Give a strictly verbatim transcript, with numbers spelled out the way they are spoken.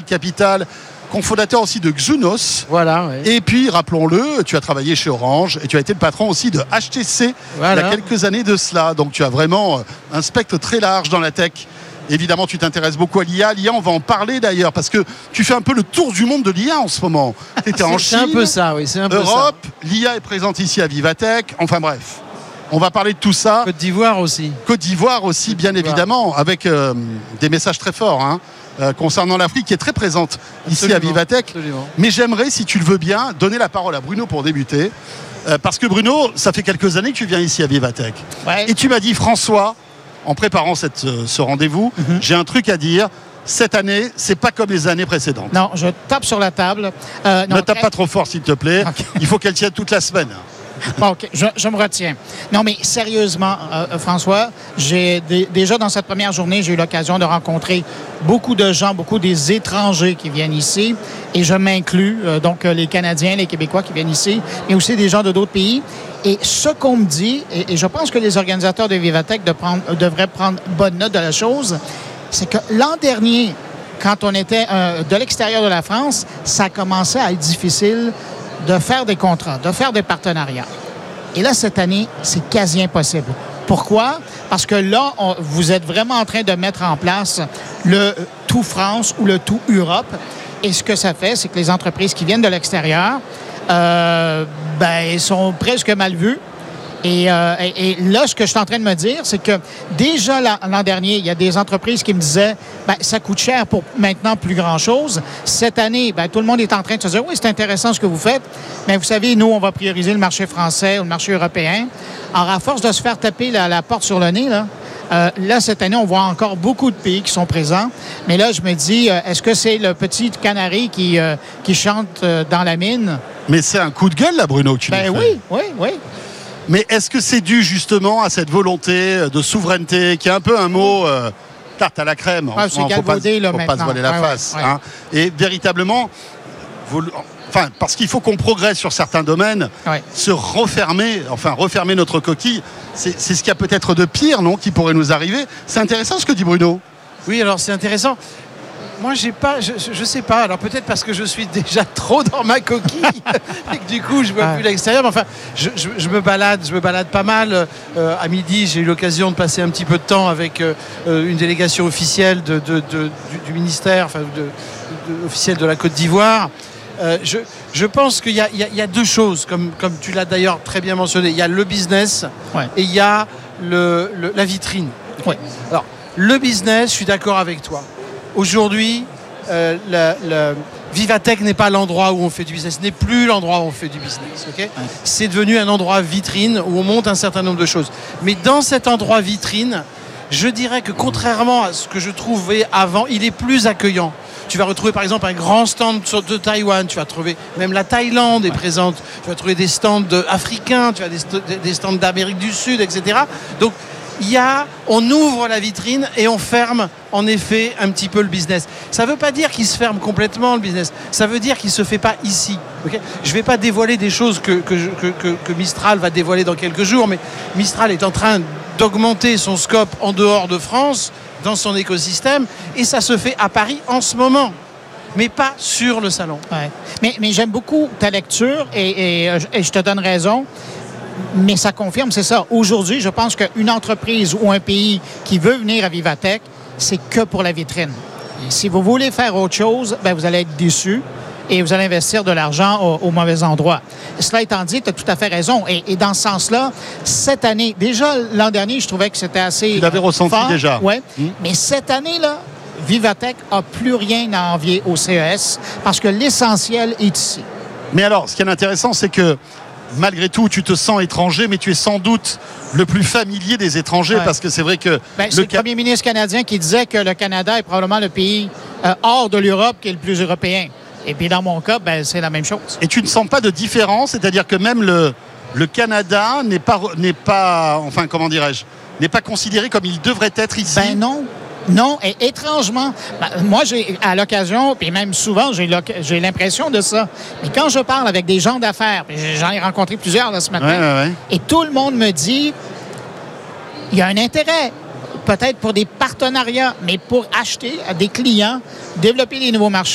Capital, cofondateur aussi de Xunos. Voilà. Ouais. Et puis, rappelons-le, tu as travaillé chez Orange et tu as été le patron aussi de H T C voilà. il y a quelques années de cela. Donc, tu as vraiment un spectre très large dans la tech. Évidemment, tu t'intéresses beaucoup à l'I A. L'I A, on va en parler d'ailleurs, parce que tu fais un peu le tour du monde de l'I A en ce moment. Tu étais en Chine, c'est un peu ça, oui, c'est un peu Europe, ça. l'I A est présente ici à Vivatech. Enfin bref, on va parler de tout ça. Côte d'Ivoire aussi. Côte d'Ivoire aussi, Côte bien d'Ivoire. évidemment, avec euh, des messages très forts hein, euh, concernant l'Afrique, qui est très présente ici Absolument, à Vivatech. absolument. Mais j'aimerais, si tu le veux bien, donner la parole à Bruno pour débuter. Euh, parce que Bruno, ça fait quelques années que tu viens ici à Vivatech. Ouais. Et tu m'as dit, François, en préparant cette, ce rendez-vous, mm-hmm. j'ai un truc à dire. Cette année, c'est pas comme les années précédentes. Non, je tape sur la table. Euh, non, ne tape très... pas trop fort, s'il te plaît. Okay. Il faut qu'elle tienne toute la semaine. Bon, OK, je, je me retiens. Non, mais sérieusement, euh, François, j'ai d- déjà dans cette première journée, j'ai eu l'occasion de rencontrer beaucoup de gens, beaucoup des étrangers qui viennent ici, et je m'inclus, euh, donc euh, les Canadiens, les Québécois qui viennent ici, mais aussi des gens de d'autres pays. Et ce qu'on me dit, et, et je pense que les organisateurs de Vivatech de prendre, euh, devraient prendre bonne note de la chose, c'est que l'an dernier, quand on était euh, de l'extérieur de la France, ça commençait à être difficile de faire des contrats, de faire des partenariats. Et là, cette année, c'est quasi impossible. Pourquoi? Parce que là, on, vous êtes vraiment en train de mettre en place le tout France ou le tout Europe. Et ce que ça fait, c'est que les entreprises qui viennent de l'extérieur, euh, ben, sont presque mal vues. Et, euh, et, et là, ce que je suis en train de me dire, c'est que déjà l'an, l'an dernier, il y a des entreprises qui me disaient ben, ça coûte cher pour maintenant plus grand-chose. Cette année, ben, tout le monde est en train de se dire oui, c'est intéressant ce que vous faites, mais vous savez, nous, on va prioriser le marché français ou le marché européen. Alors, à force de se faire taper la, la porte sur le nez, là, euh, là, cette année, on voit encore beaucoup de pays qui sont présents. Mais là, je me dis, euh, est-ce que c'est le petit canari qui, euh, qui chante euh, dans la mine? Mais c'est un coup de gueule, là, Bruno, que tu Ben nous oui, oui, oui. Mais est-ce que c'est dû justement à cette volonté de souveraineté, qui est un peu un mot euh, tarte à la crème? Ah, c'est galvaudé, là, faut maintenant. pas se voiler la ouais, face. ouais, ouais. Hein. Et véritablement, vous, enfin, parce qu'il faut qu'on progresse sur certains domaines, ouais. se refermer, enfin refermer notre coquille, c'est, c'est ce qu'il y a peut-être de pire, non, qui pourrait nous arriver. C'est intéressant ce que dit Bruno. Oui, alors c'est intéressant. Moi, j'ai pas, je, je sais pas. Alors peut-être parce que je suis déjà trop dans ma coquille et que du coup, je vois ah. plus l'extérieur. Mais enfin, je, je, je me balade, je me balade pas mal. Euh, à midi, j'ai eu l'occasion de passer un petit peu de temps avec euh, une délégation officielle de, de, de, du, du ministère, enfin, de, de, officielle de la Côte d'Ivoire. Euh, je, je pense qu'il y a, il y a, il y a deux choses, comme, comme tu l'as d'ailleurs très bien mentionné. Il y a le business ouais. et il y a le, le, la vitrine. Ouais. Alors, le business, je suis d'accord avec toi. Aujourd'hui, euh, la, la Vivatech n'est pas l'endroit où on fait du business, ce n'est plus l'endroit où on fait du business. Okay ouais. C'est devenu un endroit vitrine où on monte un certain nombre de choses. Mais dans cet endroit vitrine, je dirais que contrairement à ce que je trouvais avant, il est plus accueillant. Tu vas retrouver par exemple un grand stand de Taïwan, tu vas trouver même la Thaïlande est ouais. présente, tu vas trouver des stands africains, tu as des, st- des stands d'Amérique du Sud, et cetera. Donc il y a, on ouvre la vitrine et on ferme en effet un petit peu le business. Ça ne veut pas dire qu'il se ferme complètement le business, ça veut dire qu'il ne se fait pas ici. Okay, je ne vais pas dévoiler des choses que, que, je, que, que, que Mistral va dévoiler dans quelques jours, mais Mistral est en train d'augmenter son scope en dehors de France, dans son écosystème, et ça se fait à Paris en ce moment, mais pas sur le salon. Ouais. Mais, mais j'aime beaucoup ta lecture et, et, et je te donne raison. Mais ça confirme, c'est ça. Aujourd'hui, je pense qu'une entreprise ou un pays qui veut venir à Vivatech, c'est que pour la vitrine. Si vous voulez faire autre chose, ben vous allez être déçu et vous allez investir de l'argent au, au mauvais endroit. Cela étant dit, tu as tout à fait raison. Et, et dans ce sens-là, cette année, déjà l'an dernier, je trouvais que c'était assez Tu l'avais ressenti fort, déjà. Ouais. Mmh. Mais cette année-là, Vivatech n'a plus rien à envier au C E S parce que l'essentiel est ici. Mais alors, ce qui est intéressant, c'est que malgré tout, tu te sens étranger, mais tu es sans doute le plus familier des étrangers, ouais. parce que c'est vrai que... Ben, c'est le, le ca... premier ministre canadien qui disait que le Canada est probablement le pays euh, hors de l'Europe qui est le plus européen. Et puis dans mon cas, ben, c'est la même chose. Et tu ne sens pas de différence, c'est-à-dire que même le, le Canada n'est pas, n'est pas, enfin comment dirais-je, n'est pas considéré comme il devrait être ici? Ben non. Non, et étrangement, ben, moi, j'ai à l'occasion, puis même souvent, j'ai, j'ai l'impression de ça. Mais quand je parle avec des gens d'affaires, puis j'en ai rencontré plusieurs là, ce matin, ouais, ouais, ouais. et tout le monde me dit, il y a un intérêt, peut-être pour des partenariats, mais pour acheter à des clients, développer des nouveaux marchés.